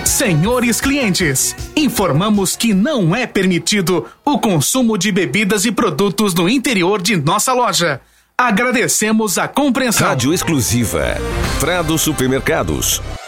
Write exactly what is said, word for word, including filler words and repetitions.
Senhores clientes, informamos que não é permitido o consumo de bebidas e produtos no interior de nossa loja. Agradecemos a compreensão. Rádio exclusiva Frado Supermercados.